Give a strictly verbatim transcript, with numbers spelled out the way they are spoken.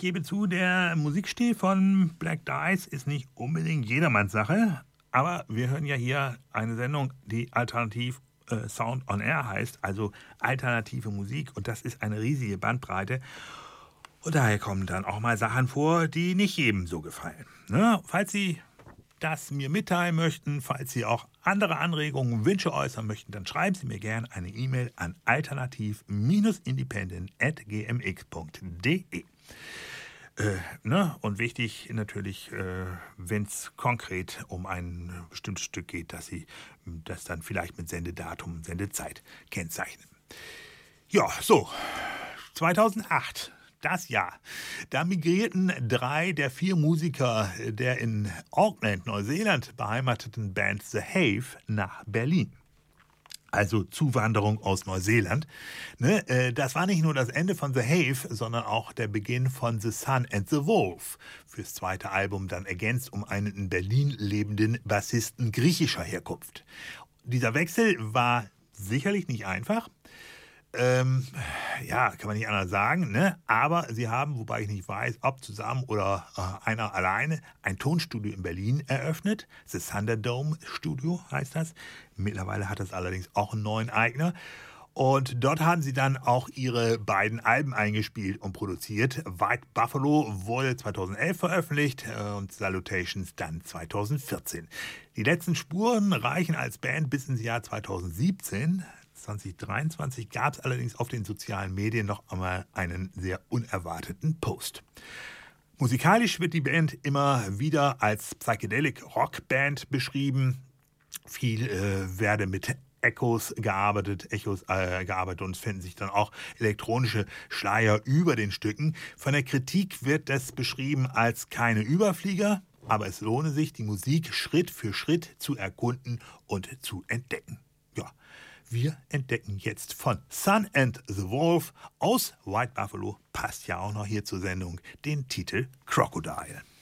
gebe zu, der Musikstil von Black Dice ist nicht unbedingt jedermanns Sache. Aber wir hören ja hier eine Sendung, die Alternativ äh, Sound on Air heißt, also alternative Musik. Und das ist eine riesige Bandbreite. Und daher kommen dann auch mal Sachen vor, die nicht jedem so gefallen. Ne? Falls Sie das mir mitteilen möchten, falls Sie auch andere Anregungen, Wünsche äußern möchten, dann schreiben Sie mir gerne eine E-Mail an alternativ independent at g m x punkt d e. Äh, ne? Und wichtig natürlich, äh, wenn es konkret um ein bestimmtes Stück geht, dass Sie das dann vielleicht mit Sendedatum, Sendezeit kennzeichnen. Ja, so, zweitausendacht. Das Jahr. Da migrierten drei der vier Musiker der in Auckland, Neuseeland beheimateten Band The Have nach Berlin. Also Zuwanderung aus Neuseeland. Ne, äh, das war nicht nur das Ende von The Have, sondern auch der Beginn von The Sun and the Wolf. Fürs zweite Album dann ergänzt um einen in Berlin lebenden Bassisten griechischer Herkunft. Dieser Wechsel war sicherlich nicht einfach. Ähm, ja, kann man nicht anders sagen, ne? Aber sie haben, wobei ich nicht weiß, ob zusammen oder äh, einer alleine, ein Tonstudio in Berlin eröffnet. The Thunderdome Studio heißt das. Mittlerweile hat das allerdings auch einen neuen Eigner. Und dort haben sie dann auch ihre beiden Alben eingespielt und produziert. White Buffalo wurde zweitausendelf veröffentlicht äh, und Salutations dann zweitausendvierzehn. Die letzten Spuren reichen als Band bis ins Jahr zweitausendsiebzehn. zwanzig dreiundzwanzig gab es allerdings auf den sozialen Medien noch einmal einen sehr unerwarteten Post. Musikalisch wird die Band immer wieder als Psychedelic Rock Band beschrieben. Viel äh, werde mit Echos gearbeitet, Echos äh, gearbeitet und es finden sich dann auch elektronische Schleier über den Stücken. Von der Kritik wird das beschrieben als keine Überflieger, aber es lohne sich, die Musik Schritt für Schritt zu erkunden und zu entdecken. Ja. Wir entdecken jetzt von Sun and the Wolf aus White Buffalo, passt ja auch noch hier zur Sendung, den Titel Crocodile.